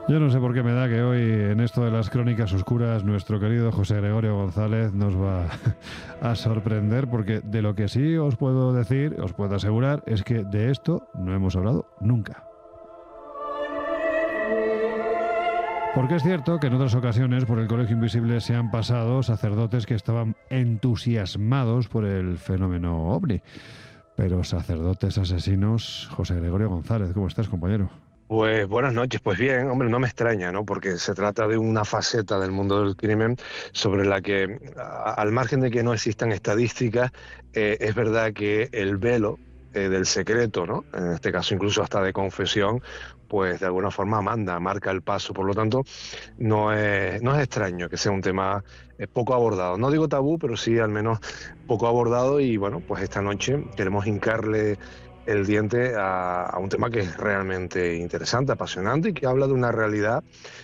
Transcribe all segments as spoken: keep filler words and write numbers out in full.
Yo no sé por qué me da que hoy, en esto de las crónicas oscuras, nuestro querido José Gregorio González nos va a sorprender, porque de lo que sí os puedo decir, os puedo asegurar, es que de esto no hemos hablado nunca. Porque es cierto que en otras ocasiones por el Colegio Invisible se han pasado sacerdotes que estaban entusiasmados por el fenómeno ovni. Pero sacerdotes asesinos, José Gregorio González, ¿cómo estás, compañero? Pues buenas noches, pues bien, hombre, no me extraña, ¿no? Porque se trata de una faceta del mundo del crimen sobre la que, a- al margen de que no existan estadísticas, eh, es verdad que el velo eh, del secreto, ¿no? En este caso incluso hasta de confesión, pues de alguna forma manda, marca el paso. Por lo tanto, no es, no es extraño que sea un tema eh, poco abordado. No digo tabú, pero sí al menos poco abordado y bueno, pues esta noche queremos hincarle el diente a, a un tema que es realmente interesante, apasionante y que habla de una realidad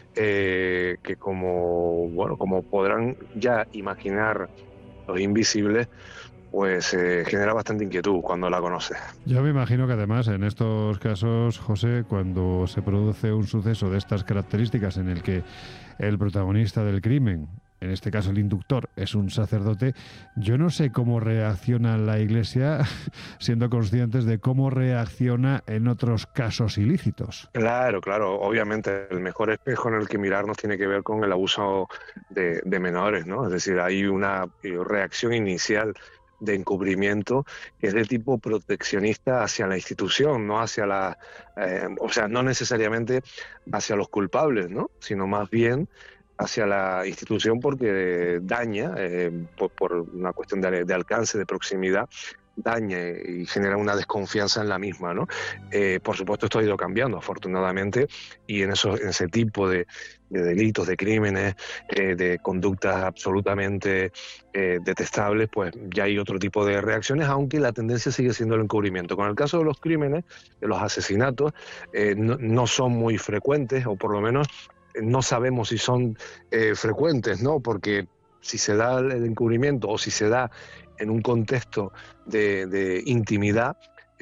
eh, que como, bueno, como podrán ya imaginar los invisibles, pues eh, genera bastante inquietud cuando la conoces. Yo me imagino que además en estos casos, José, cuando se produce un suceso de estas características en el que el protagonista del crimen, en este caso el inductor, es un sacerdote, yo no sé cómo reacciona la Iglesia siendo conscientes de cómo reacciona en otros casos ilícitos. Claro, claro, obviamente el mejor espejo en el que mirarnos tiene que ver con el abuso de, de menores, ¿no? Es decir, hay una eh, reacción inicial de encubrimiento que es de tipo proteccionista hacia la institución, no hacia la, eh, o sea, no necesariamente hacia los culpables, ¿no? Sino más bien hacia la institución porque daña, eh, por, por una cuestión de, de alcance, de proximidad, daña y genera una desconfianza en la misma, ¿no? Eh, por supuesto, esto ha ido cambiando, afortunadamente, y en, eso, en ese tipo de, de delitos, de crímenes, eh, de conductas absolutamente eh, detestables, pues ya hay otro tipo de reacciones, aunque la tendencia sigue siendo el encubrimiento. Con el caso de los crímenes, de los asesinatos, eh, no, no son muy frecuentes, o por lo menos eh, no sabemos si son eh, frecuentes, ¿no? Porque si se da el encubrimiento o si se da en un contexto de, de intimidad,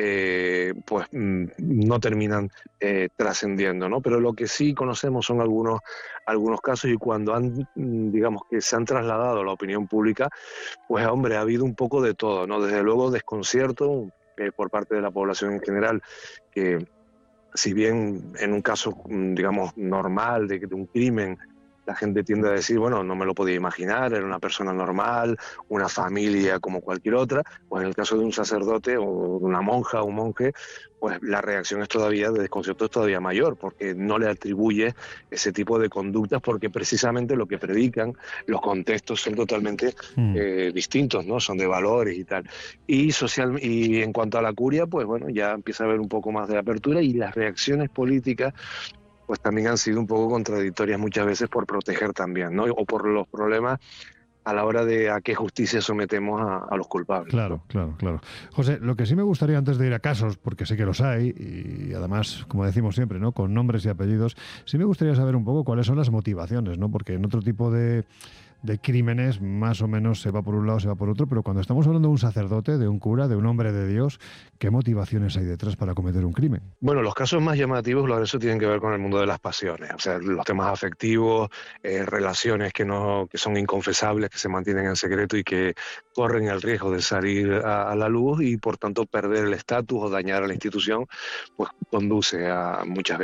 eh, pues mm, no terminan eh, trascendiendo, ¿no? Pero lo que sí conocemos son algunos, algunos casos y cuando han, mm, digamos que se han trasladado a la opinión pública, pues hombre, ha habido un poco de todo, ¿no? Desde luego desconcierto eh, por parte de la población en general, que si bien en un caso, mm, digamos, normal de, de un crimen, la gente tiende a decir, bueno, no me lo podía imaginar, era una persona normal, una familia como cualquier otra, pues en el caso de un sacerdote o de una monja o un monje, pues la reacción es todavía, de desconcierto es todavía mayor, porque no le atribuye ese tipo de conductas, porque precisamente lo que predican, los contextos son totalmente Mm. eh, distintos, ¿no? Son de valores y tal. Y, social, y en cuanto a la curia, pues bueno, ya empieza a haber un poco más de apertura y las reacciones políticas pues también han sido un poco contradictorias muchas veces por proteger también, ¿no? O por los problemas a la hora de a qué justicia sometemos a, a los culpables, ¿no? Claro, claro, claro. José, lo que sí me gustaría antes de ir a casos, porque sé que los hay, y además, como decimos siempre, ¿no? Con nombres y apellidos, sí me gustaría saber un poco cuáles son las motivaciones, ¿no? Porque en otro tipo de, de crímenes más o menos se va por un lado, se va por otro, pero cuando estamos hablando de un sacerdote, de un cura, de un hombre de Dios, ¿qué motivaciones hay detrás para cometer un crimen? Bueno, los casos más llamativos, claro, eso tienen que ver con el mundo de las pasiones, o sea, los temas afectivos, eh, relaciones que no, que son inconfesables, que se mantienen en secreto y que corren el riesgo de salir a, a la luz y por tanto perder el estatus o dañar a la institución, pues conduce a muchas